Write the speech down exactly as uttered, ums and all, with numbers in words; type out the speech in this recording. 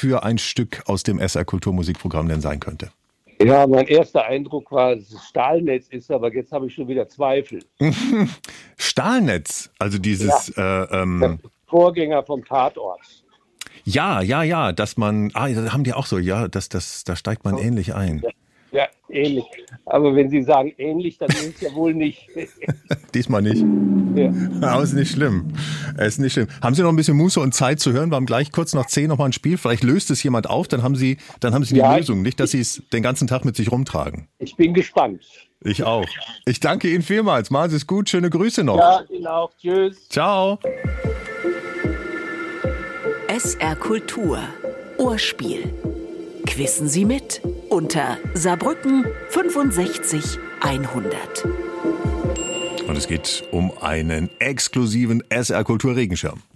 für ein Stück aus dem S R Kulturmusikprogramm denn sein könnte. Ja, mein erster Eindruck war, dass es Stahlnetz ist, aber jetzt habe ich schon wieder Zweifel. Stahlnetz, also dieses ja, äh, ähm, Vorgänger vom Tatort. Ja, ja, ja, dass man, ah, das haben die auch so, ja, das, das, da steigt man so ähnlich ein. Ja, ja, ähnlich. Aber wenn Sie sagen ähnlich, dann ist es ja wohl nicht. Diesmal nicht. Ja. Aber ist nicht schlimm. Ist nicht schlimm. Haben Sie noch ein bisschen Muße und Zeit zu hören? Wir haben gleich kurz nach zehn nochmal ein Spiel. Vielleicht löst es jemand auf, dann haben Sie, dann haben Sie die ja, Lösung. Nicht, dass Sie es den ganzen Tag mit sich rumtragen. Ich bin gespannt. Ich auch. Ich danke Ihnen vielmals. Machen Sie es gut. Schöne Grüße noch. Ja, Ihnen auch. Tschüss. Ciao. S R Kultur. Ohrspiel. Quissen Sie mit unter Saarbrücken fünfundsechzig hundert. Und es geht um einen exklusiven S R Kultur Regenschirm.